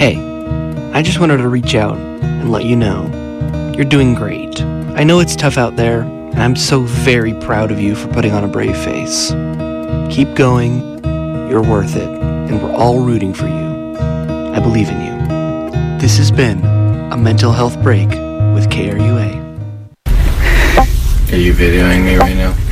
Hey, I just wanted to reach out and let you know you're doing great. I know it's tough out there, and I'm so very proud of you for putting on a brave face. Keep going, you're worth it, and we're all rooting for you. I believe in you. This has been a Mental Health Break with KRUA. Are you videoing me right now?